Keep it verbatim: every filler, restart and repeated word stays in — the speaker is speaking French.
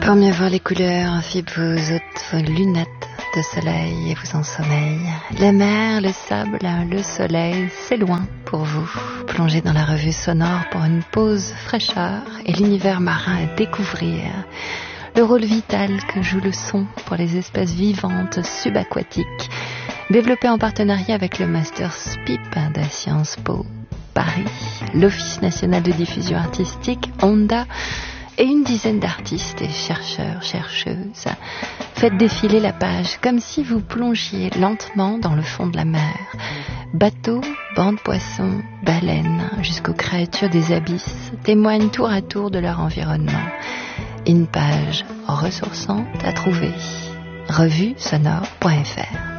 Pour mieux voir les couleurs, enfiez vos autres lunettes de soleil et vous en sommeil. La mer, le sable, le soleil, c'est loin pour vous. Plongez dans la revue sonore pour une pause fraîcheur et l'univers marin à découvrir. Le rôle vital que joue le son pour les espèces vivantes subaquatiques. Développé en partenariat avec le Master S P I P de Sciences Po Paris, l'Office national de diffusion artistique, ONDA, et une dizaine d'artistes et chercheurs, chercheuses. Faites défiler la page comme si vous plongiez lentement dans le fond de la mer. Bateaux, bancs de poissons, baleines, jusqu'aux créatures des abysses témoignent tour à tour de leur environnement. Une page ressourçante à trouver. revue sonore point f r